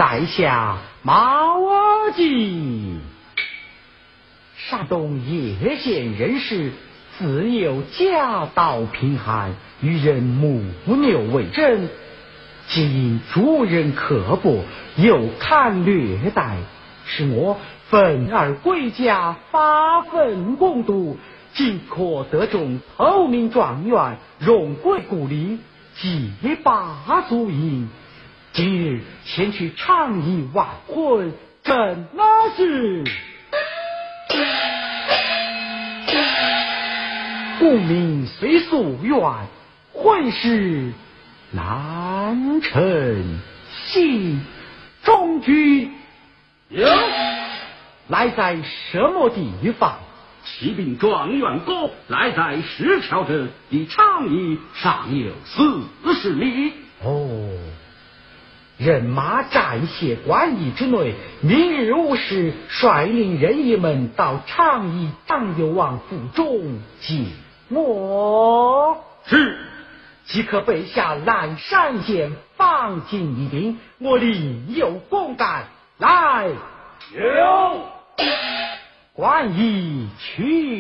在下毛阿吉，山东叶县人士，自幼家道贫寒，与人牧牛为生，既因诸人刻薄，又堪略待，使我愤而归家，发愤攻读，今可得中头名状元，荣归故里，结发足印。今日前去倡议完婚，真那是功名虽夙愿，婚事难成。系中军有来在什么地方？ 骑兵状元沟来在石桥镇，离长邑尚有40里。 哦，人马暂歇关隘之内，明日午时率领人役们到长邑张幽王府中接我。 是。 即可备下蓝山县放进一兵，我另有公干。来， 有关隘去。